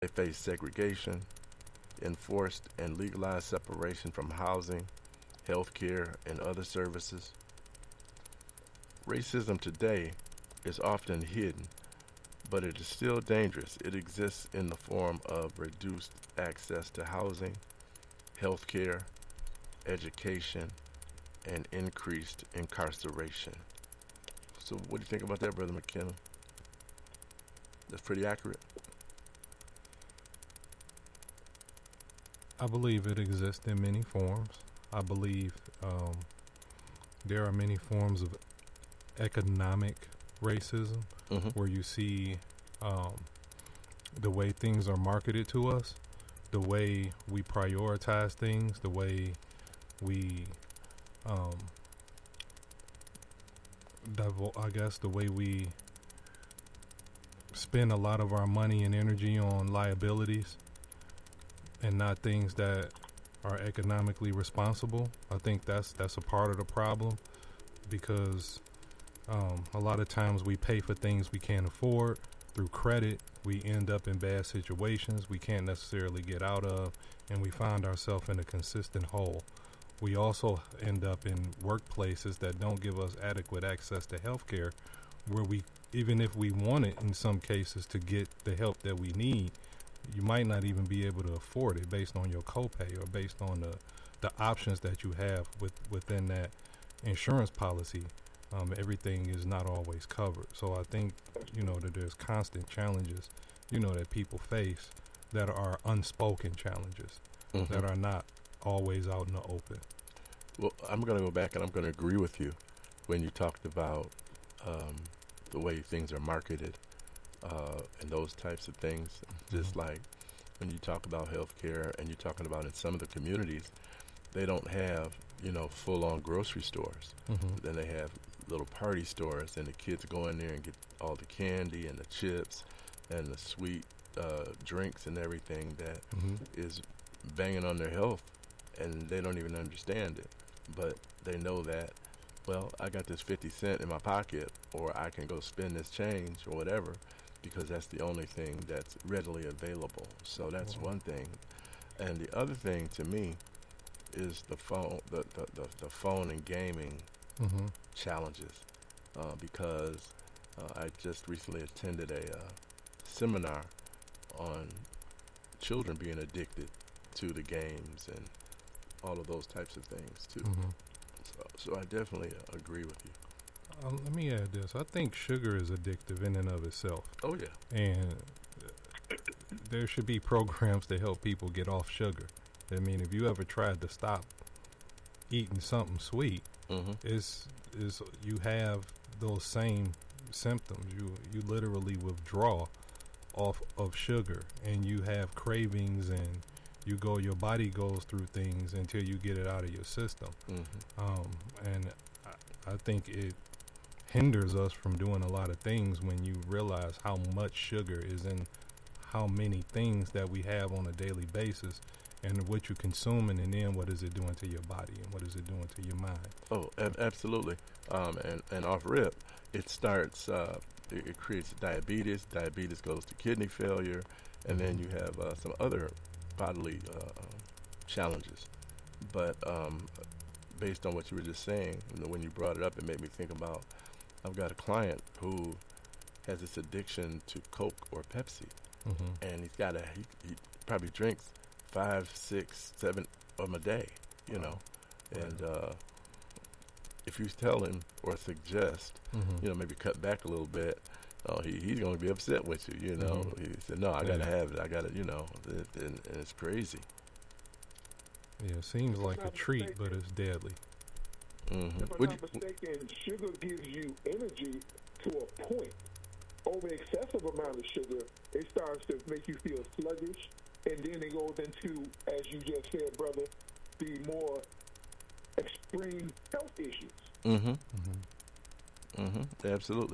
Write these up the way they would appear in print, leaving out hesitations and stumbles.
They face segregation, enforced and legalized separation from housing, health care, and other services. Racism today is often hidden, but it is still dangerous. It exists in the form of reduced access to housing, health care, education, and increased incarceration. So, what do you think about that, Brother McKenna? That's pretty accurate. I believe it exists in many forms. I believe there are many forms of economic racism where you see the way things are marketed to us, the way we prioritize things, the way we, I guess, the way we spend a lot of our money and energy on liabilities and not things that are economically responsible. I think that's a part of the problem, because a lot of times we pay for things we can't afford through credit. We end up in bad situations we can't necessarily get out of, and we find ourselves in a consistent hole. We also end up in workplaces that don't give us adequate access to health care, where we, even if we want it in some cases to get the help that we need, you might not even be able to afford it based on your copay or based on the options that you have within that insurance policy. Everything is not always covered. So I think, that there's constant challenges, that people face that are unspoken challenges that are not always out in the open. Well, I'm going to go back and I'm going to agree with you when you talked about the way things are marketed and those types of things. Just like when you talk about healthcare and you're talking about in some of the communities, they don't have, full-on grocery stores. Then they have little party stores, and the kids go in there and get all the candy and the chips and the sweet drinks and everything that is banging on their health, and they don't even understand it. But they know that, well, I got this 50 cent in my pocket, or I can go spend this change or whatever, because that's the only thing that's readily available. So that's one thing. And the other thing to me is the phone, the phone and gaming challenges, because I just recently attended a seminar on children being addicted to the games and all of those types of things too. So I definitely agree with you. Let me add this. I think sugar is addictive in and of itself. Oh yeah. And there should be programs to help people get off sugar. I mean, if you ever tried to stop eating something sweet, is you have those same symptoms. You literally withdraw off of sugar, and you have cravings, and your body goes through things until you get it out of your system. And I think it hinders us from doing a lot of things when you realize how much sugar is in how many things that we have on a daily basis, and what you're consuming, and then what is it doing to your body, and what is it doing to your mind. Oh, absolutely. And off rip, it starts, it creates diabetes. Diabetes goes to kidney failure, and then you have some other bodily challenges. But based on what you were just saying, when you brought it up, it made me think about, I've got a client who has this addiction to Coke or Pepsi, and he probably drinks 5, 6, 7 of them a day, and if you tell him or suggest, maybe cut back a little bit, he's going to be upset with you, He said, no, I got to have it. I got to, and it's crazy. Yeah, it seems like a treat, but it's deadly. If I'm not mistaken, sugar gives you energy to a point. Over excessive amount of sugar, it starts to make you feel sluggish, and then it goes into, as you just said, brother, the more extreme health issues. Absolutely.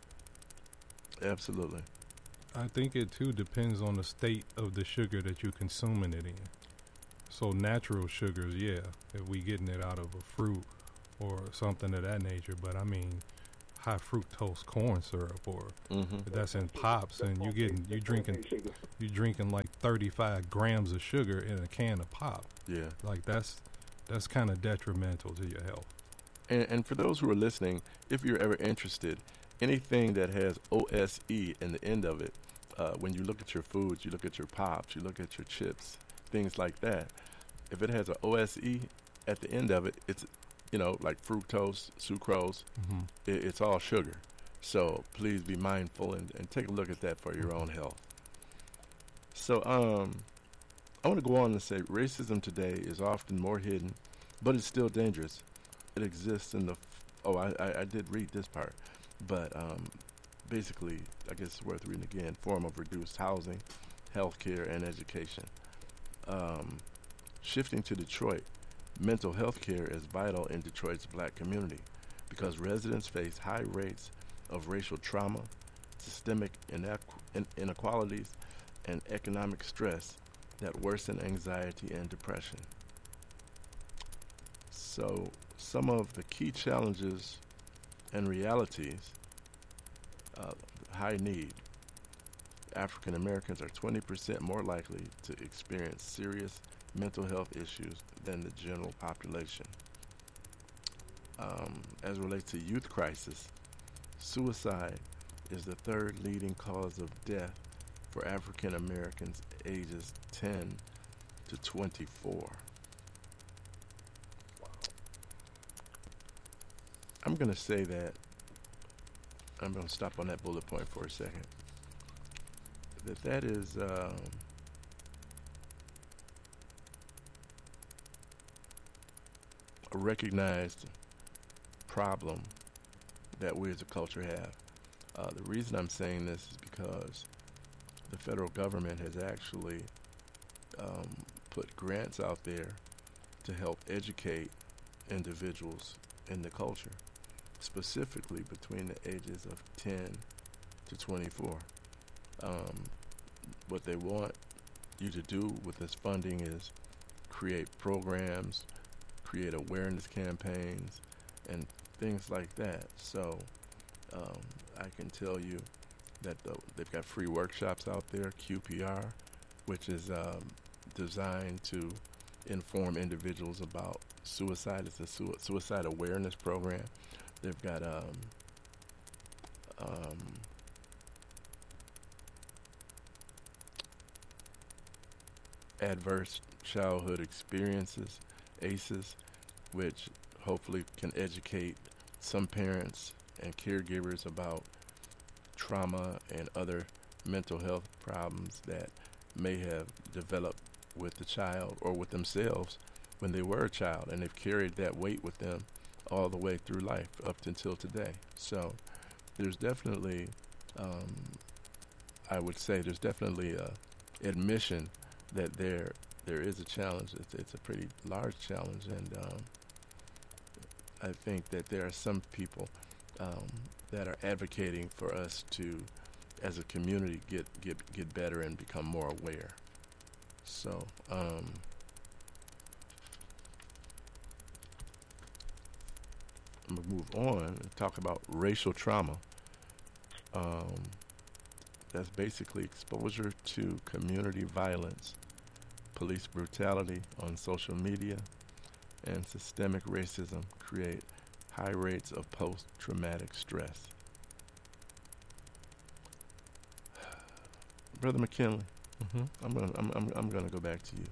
Absolutely. I think it too depends on the state of the sugar that you're consuming it in. So natural sugars, yeah, if we getting it out of a fruit or something of that nature, but I mean, high fructose corn syrup, or Mm-hmm. that's in pops, and you drinking like 35 grams of sugar in a can of pop. Yeah. Like that's kind of detrimental to your health. And for those who are listening, if you're ever interested, anything that has OSE in the end of it, when you look at your foods, you look at your pops, you look at your chips, things like that. If it has an OSE at the end of it, it's, like fructose, sucrose, it's all sugar. So please be mindful and take a look at that for your own health. So I want to go on and say racism today is often more hidden, but it's still dangerous. It exists in the, I did read this part, but basically, I guess it's worth reading again, form of reduced housing, healthcare, and education. Shifting to Detroit, mental health care is vital in Detroit's black community because residents face high rates of racial trauma, systemic inequalities, and economic stress that worsen anxiety and depression. So, some of the key challenges and realities, high need. African Americans are 20% more likely to experience serious mental health issues than the general population. As it relates to youth crisis, suicide is the third leading cause of death for African Americans ages 10 to 24. I'm going to say that, I'm going to stop on that bullet point for a second, that is a recognized problem that we as a culture have. The reason I'm saying this is because the federal government has actually put grants out there to help educate individuals in the culture, specifically between the ages of 10 to 24. What they want you to do with this funding is create programs, create awareness campaigns, and things like that. So I can tell you that they've got free workshops out there, QPR, which is designed to inform individuals about suicide. It's a suicide awareness program. They've got adverse childhood experiences, ACEs, which hopefully can educate some parents and caregivers about trauma and other mental health problems that may have developed with the child or with themselves when they were a child, and they've carried that weight with them all the way through life up until today. So there's definitely, I would say there's definitely a admission that there is a challenge. It's a pretty large challenge, and I think that there are some people that are advocating for us to, as a community, get better and become more aware. So I'm gonna move on and talk about racial trauma. That's basically exposure to community violence, police brutality on social media, and systemic racism create high rates of post-traumatic stress. Brother McKinley, I'm gonna go back to you.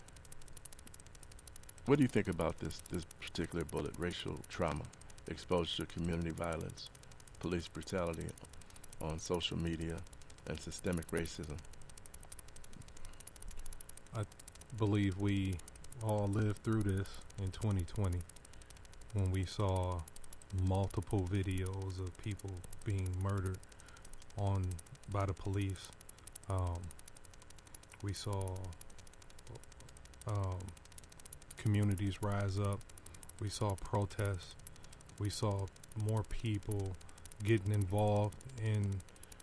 What do you think about this particular bullet, racial trauma, exposure to community violence, police brutality on social media, and systemic racism? I believe we all lived through this in 2020 when we saw multiple videos of people being murdered by the police. We saw communities rise up. We saw protests. We saw more people getting involved in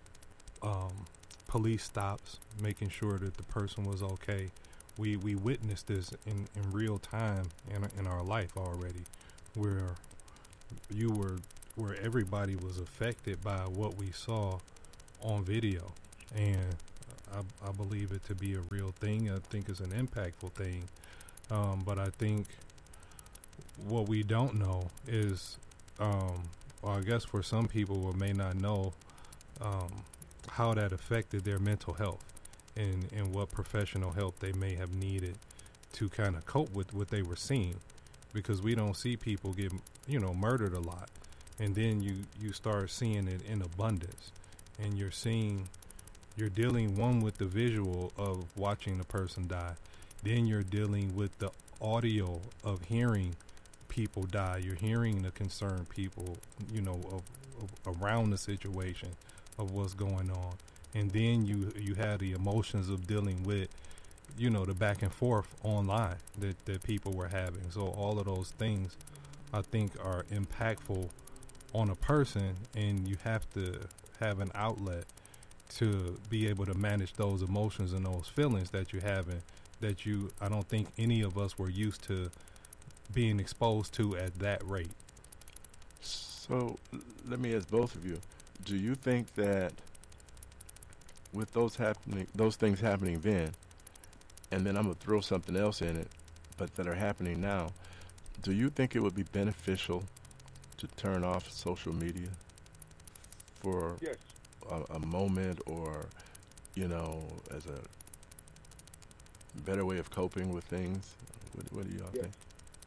police stops, making sure that the person was okay. We witnessed this in real time in our life already, where you were where everybody was affected by what we saw on video, and I believe it to be a real thing. I think it's an impactful thing, but I think what we don't know is, well, I guess for some people who may not know how that affected their mental health and what professional help they may have needed to kind of cope with what they were seeing, because we don't see people get, murdered a lot, and then you start seeing it in abundance, and you're dealing one with the visual of watching the person die, then you're dealing with the audio of hearing people die. You're hearing the concerned people, of around the situation of what's going on, and then you have the emotions of dealing with, the back and forth online that people were having. So all of those things, I think, are impactful on a person, and you have to have an outlet to be able to manage those emotions and those feelings that you're having, that I don't think any of us were used to being exposed to at that rate. So let me ask both of you, do you think that with those things happening then, and then I'm going to throw something else in it, but that are happening now, do you think it would be beneficial to turn off social media for Yes. a moment, or, as a better way of coping with things? What do y'all think?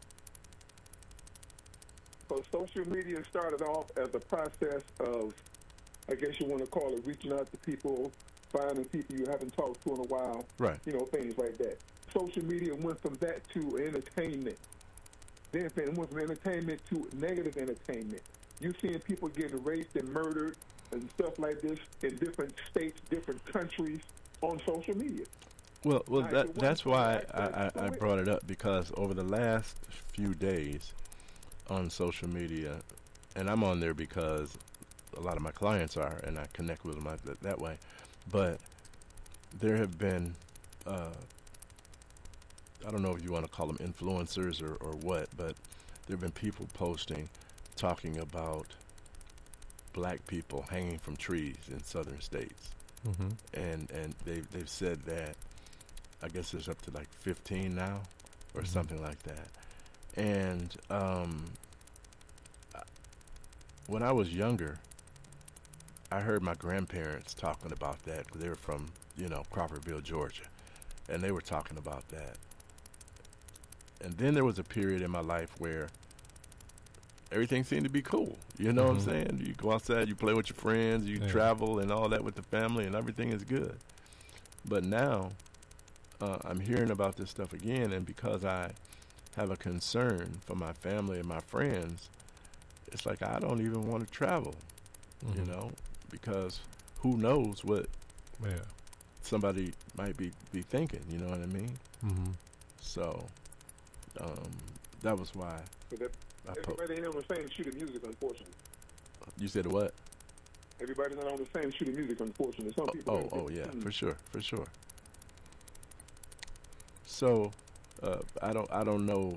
So social media started off as a process of, I guess you want to call it, reaching out to people, finding people you haven't talked to in a while, Right. Things like that. Social media went from that to entertainment. Then it went from entertainment to negative entertainment. You're seeing people getting raped and murdered and stuff like this in different states, different countries on social media. Well, that's why I brought it up, because over the last few days on social media, and I'm on there because a lot of my clients are, and I connect with them that way, but there have been, I don't know if you want to call them influencers or what, but there have been people posting, talking about black people hanging from trees in southern states. Mm-hmm. And they've said that, I guess there's up to like 15 now, or Mm-hmm. something like that. And when I was younger, I heard my grandparents talking about that, because they were from, Crawfordville, Georgia, and they were talking about that. And then there was a period in my life where everything seemed to be cool. You know what I'm saying? You go outside, you play with your friends, you travel and all that with the family, and everything is good. But now I'm hearing about this stuff again, and because I have a concern for my family and my friends, it's like I don't even want to travel, because who knows what somebody might be thinking, you know what I mean? Mm-hmm. So that was why Everybody ain't on the same sheet of music, unfortunately. You said what? Everybody's not on the same sheet of music, unfortunately. Some people. Oh, yeah, for sure. So, I don't know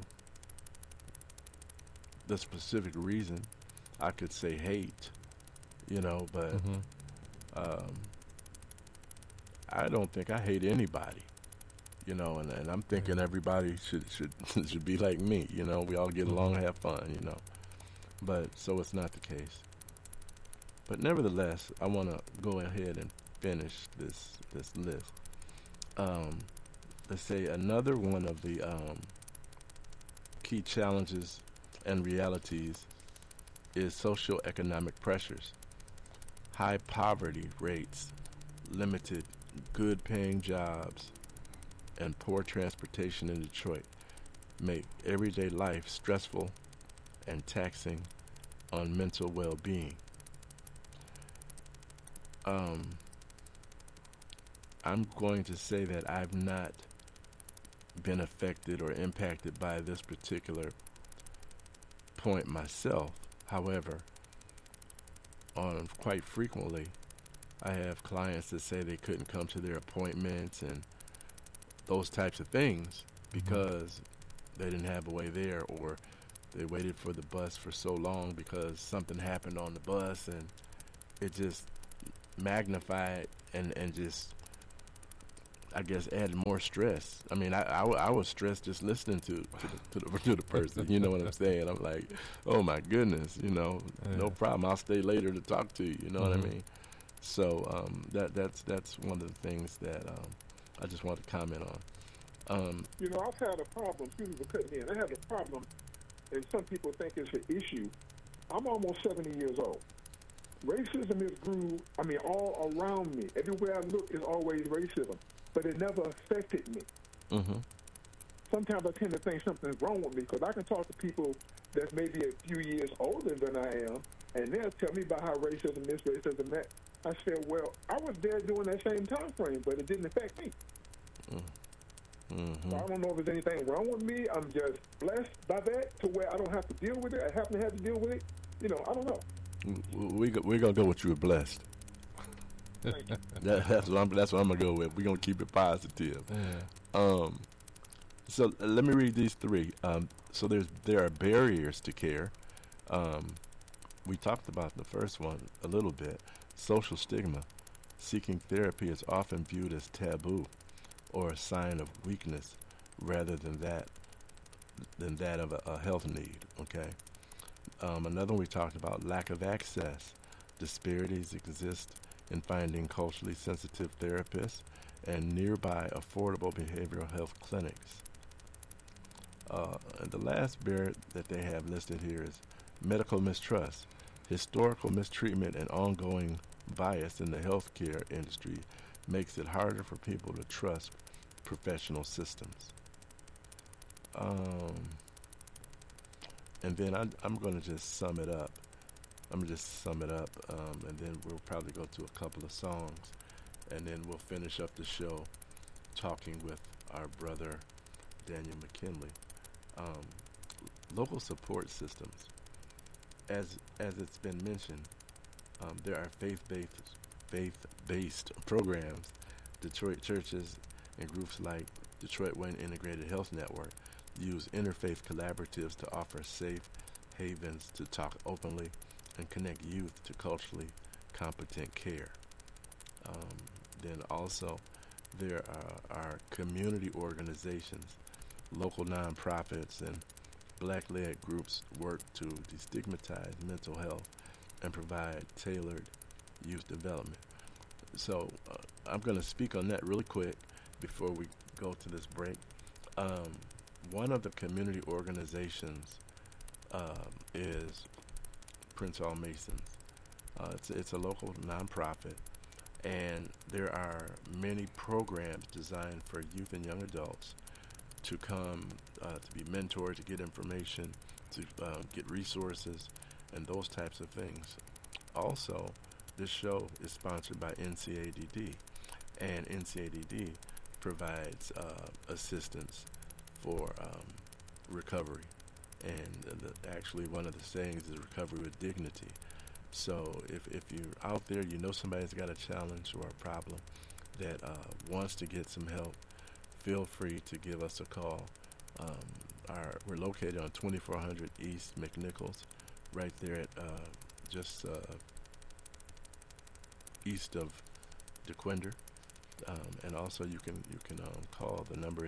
the specific reason. I could say hate, but I don't think I hate anybody, and I'm thinking everybody should be like me, we all get along and have fun, but so it's not the case. But nevertheless, I want to go ahead and finish this list. Let's say another one of the key challenges and realities is socioeconomic pressures. High poverty rates, limited good-paying jobs, and poor transportation in Detroit make everyday life stressful and taxing on mental well-being. I'm going to say that I've not been affected or impacted by this particular point myself. However, quite frequently, I have clients that say they couldn't come to their appointments and those types of things because they didn't have a way there, or they waited for the bus for so long because something happened on the bus, and it just magnified and just, I guess, added more stress. I mean, I was stressed just listening to the person. You know what I'm saying? I'm like, oh my goodness, no problem. I'll stay later to talk to you. You know what I mean? So that's one of the things that I just want to comment on. I've had a problem. Excuse me for cutting in. I had a problem, and some people think it's an issue. I'm almost 70 years old. Racism is all around me. Everywhere I look is always racism, but it never affected me. Mm-hmm. Sometimes I tend to think something's wrong with me because I can talk to people that's maybe a few years older than I am, and they'll tell me about how racism is, racism that. I said, well, I was there during that same time frame, but it didn't affect me. Mm-hmm. So I don't know if there's anything wrong with me. I'm just blessed by that to where I don't have to deal with it. I happen to have to deal with it. I don't know. We're gonna go with you were blessed. That's what I'm gonna go with. We're gonna keep it positive. Yeah. So let me read these three. So there are barriers to care. We talked about the first one a little bit. Social stigma. Seeking therapy is often viewed as taboo or a sign of weakness rather than that of a health need. Okay. Another one we talked about, lack of access. Disparities exist in finding culturally sensitive therapists and nearby affordable behavioral health clinics. And the last barrier that they have listed here is medical mistrust. Historical mistreatment and ongoing bias in the healthcare industry makes it harder for people to trust professional systems. And then I'm going to just sum it up. And then we'll probably go to a couple of songs, and then we'll finish up the show talking with our brother Daniel McKinley. Local support systems. As it's been mentioned, there are faith-based programs. Detroit churches and groups like Detroit Way Integrated Health Network use interfaith collaboratives to offer safe havens to talk openly and connect youth to culturally competent care. Then also there are community organizations, local nonprofits, and Black-led groups work to destigmatize mental health and provide tailored youth development. So I'm going to speak on that really quick before we go to this break. One of the community organizations is Prince Hall Masons. It's a local nonprofit, and there are many programs designed for youth and young adults to come to be mentored, to get information, to get resources, and those types of things. Also, this show is sponsored by NCADD, and NCADD provides assistance for recovery. And actually one of the sayings is recovery with dignity. So if you're out there, somebody's got a challenge or a problem that wants to get some help, feel free to give us a call. We're located on 2400 East McNichols, right there at just east of DeQuinder. And also you can call. The number is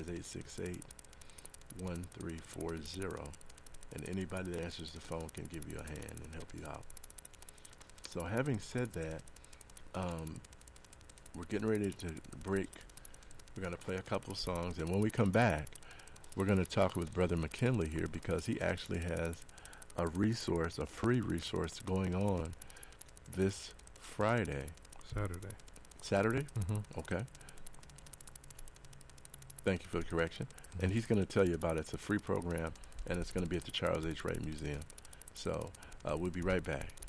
868-1340. And anybody that answers the phone can give you a hand and help you out. So having said that, we're getting ready to break. We're going to play a couple of songs, and when we come back, we're going to talk with Brother McKinley here because he actually has a free resource going on this Friday. Saturday? Mm-hmm. Okay. Thank you for the correction. Mm-hmm. And he's going to tell you about it. It's a free program, and it's going to be at the Charles H. Wright Museum. So we'll be right back.